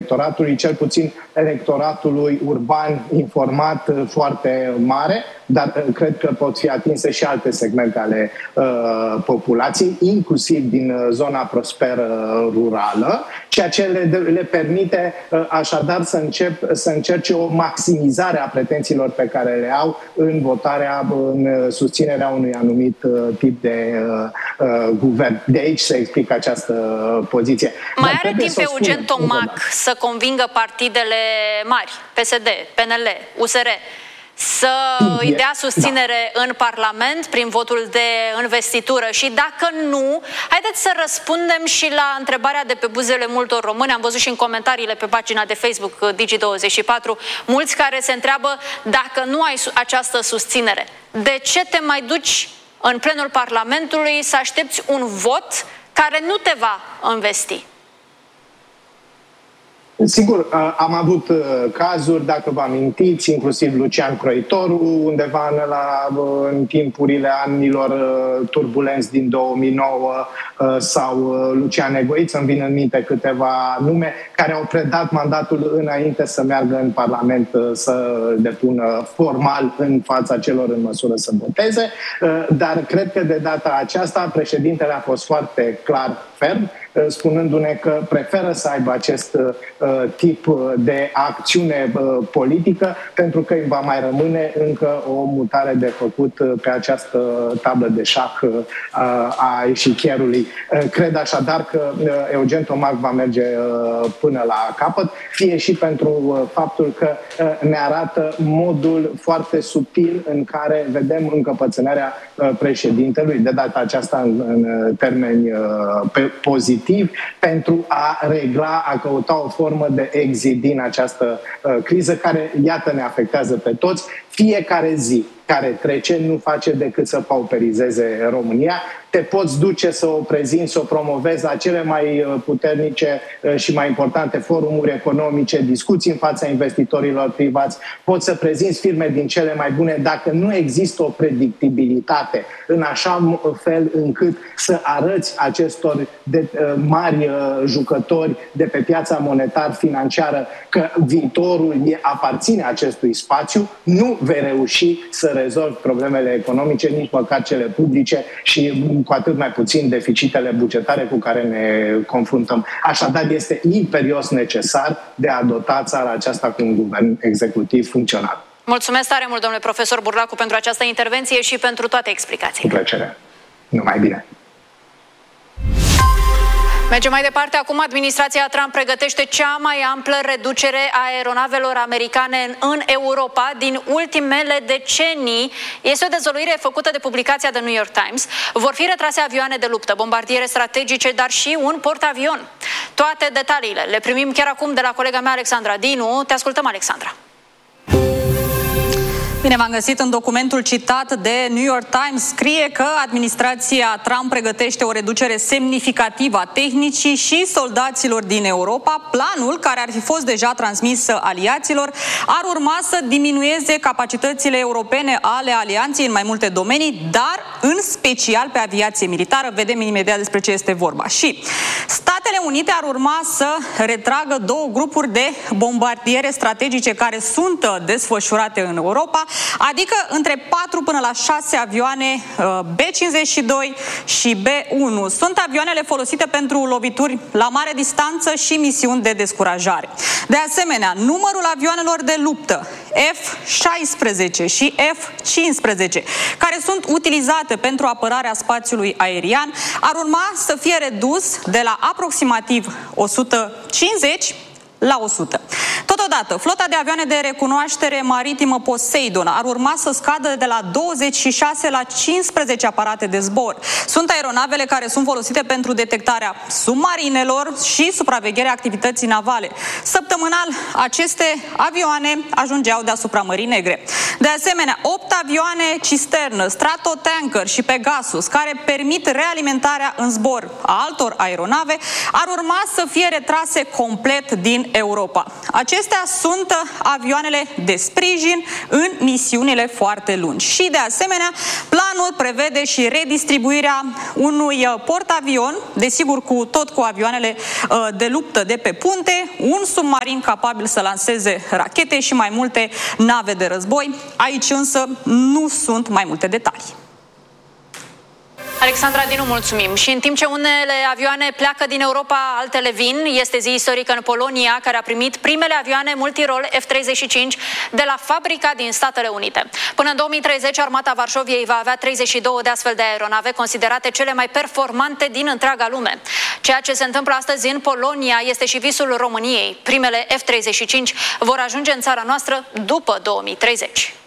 electoratului, cel puțin electoratului urban informat, foarte mare, dar cred că pot fi atinse și alte segmente ale populației, inclusiv din zona prosperă rurală, ceea ce le permite așadar să încerce o maximizare a pretențiilor pe care le au în votarea, în susținerea unui anumit tip de guvern. De aici se explică această poziție. Mai are timp Eugen Tomac să convingă partidele mari, PSD, PNL, USR, să îi dea susținere în Parlament prin votul de investitură? Și dacă nu, haideți să răspundem și la întrebarea de pe buzele multor români. Am văzut și în comentariile pe pagina de Facebook Digi24 mulți care se întreabă: dacă nu ai această susținere, de ce te mai duci în plenul Parlamentului să aștepți un vot care nu te va învesti? Sigur, am avut cazuri, dacă vă amintiți, inclusiv Lucian Croitoru, undeva în timpurile anilor turbulenți din 2009, sau Lucian Negoiță, îmi vin în minte câteva nume, care au predat mandatul înainte să meargă în Parlament să depună formal în fața celor în măsură să voteze, dar cred că de data aceasta președintele a fost foarte clar, ferm, spunându-ne că preferă să aibă acest tip de acțiune politică, pentru că îi va mai rămâne încă o mutare de făcut pe această tablă de șah a eșichierului. Cred așadar că Eugen Tomac va merge până la capăt, fie și pentru faptul că ne arată modul foarte subtil în care vedem încăpățânarea președintelui, de data aceasta în termeni pozitiv, pentru a regla, a căuta o formă de exit din această criză care, iată, ne afectează pe toți. Fiecare zi care trece nu face decât să pauperizeze România. Te poți duce să o prezinți, să o promovezi la cele mai puternice și mai importante forumuri economice, discuții în fața investitorilor privați, poți să prezinți firme din cele mai bune, dacă nu există o predictibilitate în așa fel încât să arăți acestor mari jucători de pe piața monetar-financiară că viitorul aparține acestui spațiu, nu vei reuși să rezolvi problemele economice, nici măcar cele publice și cu atât mai puțin deficitele bugetare cu care ne confruntăm. Așadar, este imperios necesar de a dota țara aceasta cu un guvern executiv funcțional. Mulțumesc tare mult, domnule profesor Burlacu, pentru această intervenție și pentru toate explicațiile. Cu plăcere. Numai bine. Mergem mai departe. Acum administrația Trump pregătește cea mai amplă reducere a aeronavelor americane în Europa din ultimele decenii. Este o dezvăluire făcută de publicația The New York Times. Vor fi retrase avioane de luptă, bombardiere strategice, dar și un portavion. Toate detaliile le primim chiar acum de la colega mea Alexandra Dinu. Te ascultăm, Alexandra. Bine v-am găsit. În documentul citat de New York Times scrie că administrația Trump pregătește o reducere semnificativă a tehnicii și soldaților din Europa. Planul, care ar fi fost deja transmis aliaților, ar urma să diminueze capacitățile europene ale alianței în mai multe domenii, dar în special pe aviație militară. Vedem imediat despre ce este vorba. Și Statele Unite ar urma să retragă 2 grupuri de bombardiere strategice care sunt desfășurate în Europa, adică între 4 până la 6 avioane B-52 și B-1. Sunt avioanele folosite pentru lovituri la mare distanță și misiuni de descurajare. De asemenea, numărul avioanelor de luptă F-16 și F-15, care sunt utilizate pentru apărarea spațiului aerian, ar urma să fie redus de la aproximativ 150 la 100. Totodată, flota de avioane de recunoaștere maritimă Poseidon ar urma să scadă de la 26 la 15 aparate de zbor. Sunt aeronavele care sunt folosite pentru detectarea submarinelor și supravegherea activității navale. Săptămânal, aceste avioane ajungeau deasupra Mării Negre. De asemenea, 8 avioane cisternă, Stratotanker și Pegasus, care permit realimentarea în zbor a altor aeronave, ar urma să fie retrase complet din Europa. Aceste Acestea sunt avioanele de sprijin în misiunile foarte lungi. Și de asemenea, planul prevede și redistribuirea unui portavion, desigur tot cu avioanele de luptă de pe punte, un submarin capabil să lanseze rachete și mai multe nave de război. Aici însă nu sunt mai multe detalii. Alexandra Dinu, mulțumim. Și în timp ce unele avioane pleacă din Europa, altele vin, este zi istorică în Polonia, care a primit primele avioane multirol F-35 de la fabrica din Statele Unite. Până în 2030, armata Varșoviei va avea 32 de astfel de aeronave, considerate cele mai performante din întreaga lume. Ceea ce se întâmplă astăzi în Polonia este și visul României. Primele F-35 vor ajunge în țara noastră după 2030.